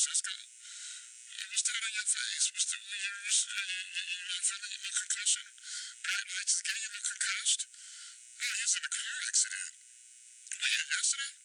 Cisco. What's that on your face? What's the, you not feeling no concussion? Bright lights is getting you a concussed? Oh, he was in a car accident. Oh, yeah, yesterday?